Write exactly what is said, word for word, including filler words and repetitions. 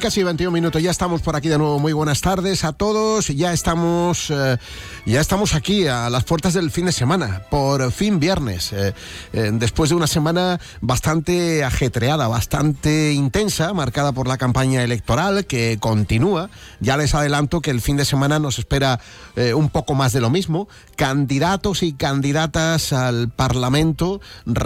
casi veintiún minutos, ya estamos por aquí de nuevo. Muy buenas tardes a todos. Ya estamos, eh, ya estamos aquí a las puertas del fin de semana. Por fin viernes. Eh, eh, después de una semana bastante ajetreada, bastante intensa, marcada por la campaña electoral que continúa. Ya les adelanto que el fin de semana nos espera eh, un poco más de lo mismo. Candidatos y candidatas al Parlamento